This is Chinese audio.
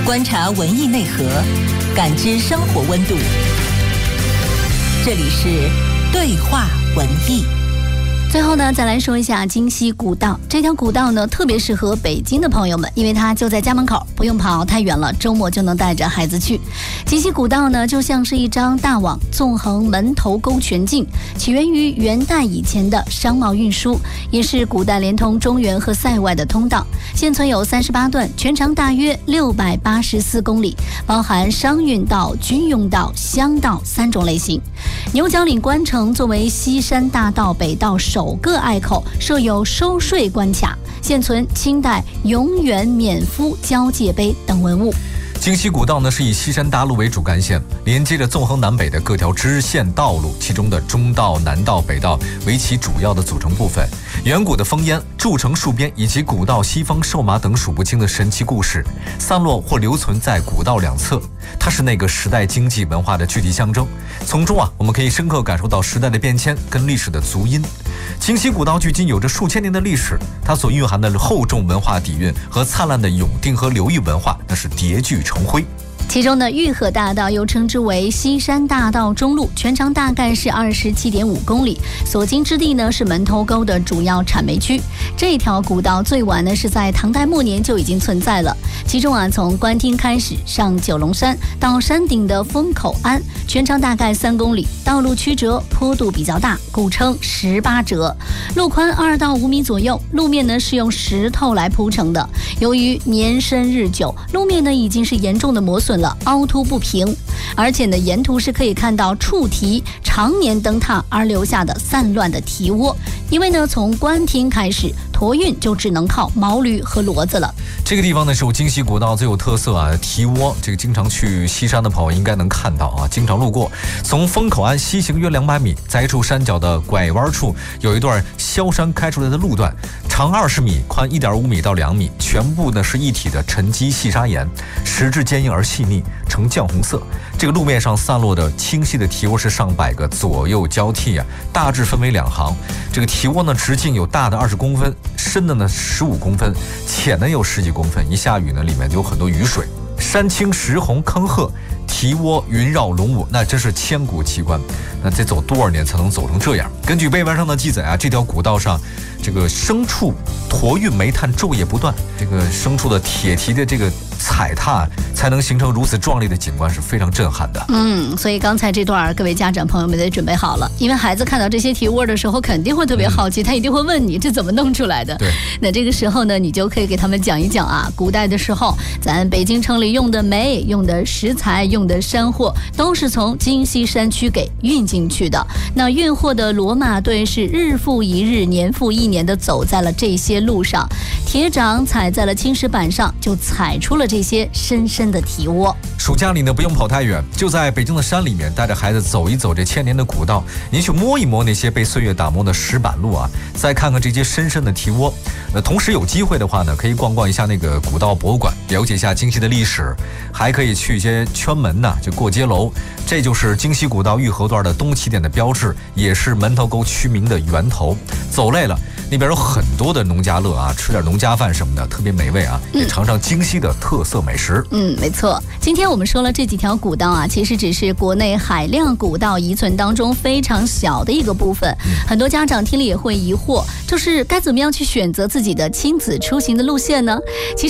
观察文艺内核，感知生活温度。这里是对话文艺。 最后呢，再来说一下京西古道。这条古道呢，特别适合北京的朋友们，因为它就在家门口，不用跑太远了，周末就能带着孩子去。京西古道呢，就像是一张大网，纵横门头沟全境，起源于元代以前的商贸运输，也是古代连通中原和塞外的通道。现存有38段，全长大约684公里，包含商运道、军用道、乡道3种类型。牛角岭关城作为西山大道北道首个隘口，设有收税关卡，现存清代永远免夫交界碑等文物。 京西古道呢是以西山大路为主干线，连接着纵横南北的各条支线道路，其中的中道、南道、北道为其主要的组成部分。远古的烽烟、筑城戍边以及古道西方瘦马等数不清的神奇故事，散落或留存在古道两侧。它是那个时代经济文化的具体象征，从中我们可以深刻感受到时代的变迁跟历史的足音。京西古道距今有着数千年的历史，它所蕴含的厚重文化底蕴和灿烂的永定和流域文化，那是叠聚成辉。 其中呢，玉河大道又称之为西山大道中路，全长大概是27.5公里，所经之地呢是门头沟的主要产煤区。这条古道最晚呢是在唐代末年就已经存在了。其中从官厅开始上九龙山到山顶的风口岸，全长大概3公里，道路曲折，坡度比较大，故称18折。路宽2到5米左右，路面呢是用石头来铺成的。由于年深日久，路面呢已经是严重的磨损了，凹凸不平，而且呢沿途是可以看到触堤常年蹬踏而留下的散乱的堤窝。因为呢从官厅开始，驮运就只能靠毛驴和骡子了。 这个地方呢是京西古道最有特色堤窝，这个经常去西山的朋友应该能看到经常路过。从风口岸西行约200米，在一处山脚的拐弯处有一段削山开出来的路段，长20米，宽1.5米到2米，全部呢是一体的沉积细砂岩，石质坚硬而细腻，呈绛红色。这个路面上散落的清晰的堤窝是上百个，左右交替大致分为2行。这个堤窝呢直径有大的20公分，深的呢15公分，浅的有10几公分。一下雨呢，里面就有很多雨水。山青石红坑壑，堤窝云绕龙舞，那真是千古奇观。那得走多少年才能走成这样？根据碑文上的记载这条古道上，这个牲畜驮运煤炭昼夜不断，这个牲畜的铁蹄的这个踩踏才能形成如此壮丽的景观，是非常震撼的。 所以刚才这段各位家长朋友们得准备好了，因为孩子看到这些蹄窝的时候肯定会特别好奇，他一定会问你这怎么弄出来的。 对， 那这个时候呢，你就可以给他们讲一讲古代的时候咱北京城里用的煤、用的石材、用的山货都是从京西山区给运进去的。那运货的骡马队是日复一日、年复一年的走在了这些路上，铁掌踩在了青石板上，就踩出了这些深深的蹄窝。 暑假里呢不用跑太远，就在北京的山里面带着孩子走一走这千年的古道，您去摸一摸那些被岁月打磨的石板路再看看这些深深的蹄窝。同时有机会的话呢，可以逛逛一下那个古道博物馆，了解一下京西的历史，还可以去一些圈门就过街楼。这就是京西古道玉河段的东起点的标志，也是门头沟区名的源头。走累了，那边有很多的农家乐吃点农家饭什么的，特别美味也尝尝京西的特色美食。 没错。今天我们说了这几条古道其实只是国内海量古道遗存当中非常小的一个部分。很多家长听了也会疑惑，就是该怎么样去选择自己的亲子出行的路线呢？其实